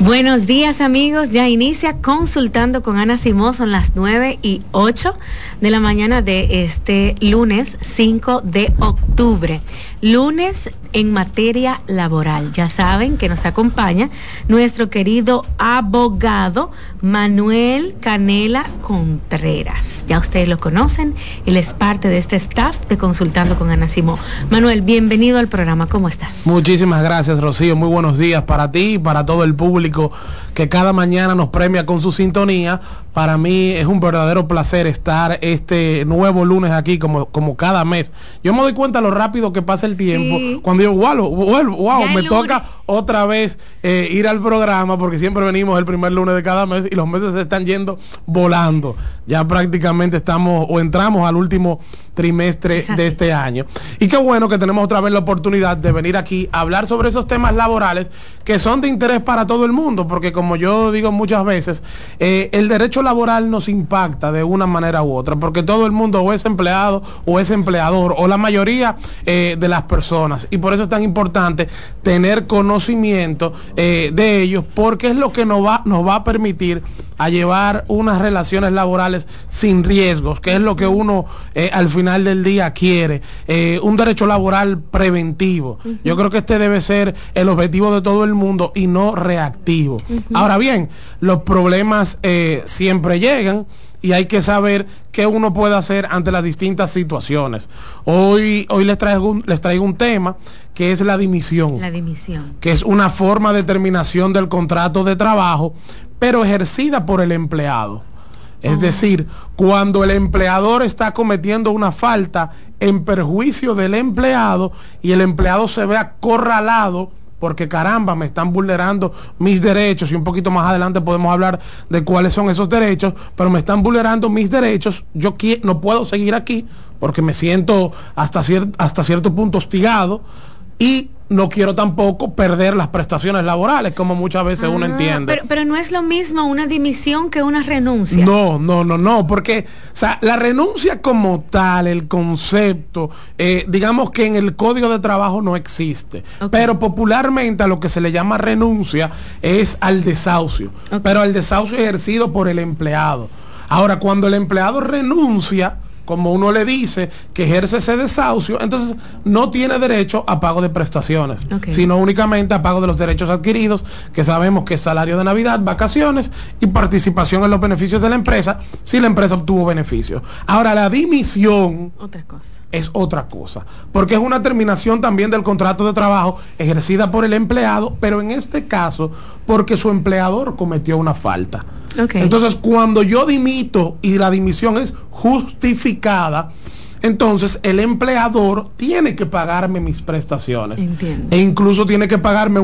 Buenos días, amigos. Ya inicia Consultando con Ana Simó. Son las 9:08 de la mañana de este lunes 5 de octubre. Lunes en materia laboral. Ya saben que nos acompaña nuestro querido abogado Manuel Canela Contreras. Ya ustedes lo conocen. Él es parte de este staff de Consultando con Ana Simó. Manuel, bienvenido al programa. ¿Cómo estás? Muchísimas gracias, Rocío. Muy buenos días para ti y para todo el público que cada mañana nos premia con su sintonía. Para mí es un verdadero placer estar este nuevo lunes aquí como cada mes. Yo me doy cuenta lo rápido que pasa el tiempo. Sí. Cuando yo wow, me toca otra vez ir al programa, porque siempre venimos el primer lunes de cada mes y los meses se están yendo volando. Ya prácticamente estamos o entramos al último trimestre de este año. Y qué bueno que tenemos otra vez la oportunidad de venir aquí a hablar sobre esos temas laborales que son de interés para todo el mundo, porque como yo digo muchas veces, el derecho laboral nos impacta de una manera u otra, porque todo el mundo o es empleado o es empleador, o la mayoría de las personas, y por eso es tan importante tener conocimiento de ellos, porque es lo que nos va a permitir a llevar unas relaciones laborales sin riesgos, que es lo que uno al final del día quiere, un derecho laboral preventivo. Yo creo que este debe ser el objetivo de todo el mundo y no reactivo. Ahora bien, los problemas siempre llegan y hay que saber qué uno puede hacer ante las distintas situaciones. Hoy les traigo un tema que es la dimisión. La dimisión. Que es una forma de terminación del contrato de trabajo, pero ejercida por el empleado. Es decir, cuando el empleador está cometiendo una falta en perjuicio del empleado y el empleado se ve acorralado porque caramba, me están vulnerando mis derechos, y un poquito más adelante podemos hablar de cuáles son esos derechos, pero me están vulnerando mis derechos, yo no puedo seguir aquí porque me siento hasta cierto punto hostigado y no quiero tampoco perder las prestaciones laborales, como muchas veces uno entiende. Pero no es lo mismo una dimisión que una renuncia. No, porque o sea, la renuncia como tal, el concepto, digamos que en el Código de Trabajo no existe. Okay. Pero popularmente a lo que se le llama renuncia es al desahucio. Okay. Pero al desahucio ejercido por el empleado. Ahora, cuando el empleado renuncia, como uno le dice que ejerce ese desahucio, entonces no tiene derecho a pago de prestaciones, sino únicamente a pago de los derechos adquiridos, que sabemos que es salario de Navidad, vacaciones y participación en los beneficios de la empresa, si la empresa obtuvo beneficios. Ahora, la dimisión es otra cosa, porque es una terminación también del contrato de trabajo ejercida por el empleado, pero en este caso porque su empleador cometió una falta. Entonces, cuando yo dimito y la dimisión es justificada, entonces el empleador tiene que pagarme mis prestaciones. Entiendo. E incluso tiene que pagarme